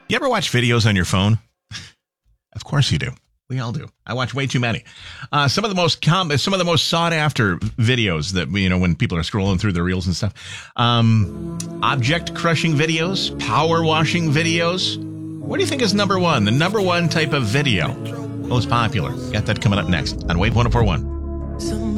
You ever watch videos on your phone? Of course you do. We all do. I watch way too many. Some of the most sought after videos that when people are scrolling through the reels and stuff. Object crushing videos, power washing videos. What do you think is number one? The number one type of video, most popular. Got that coming up next on Wave 104.1.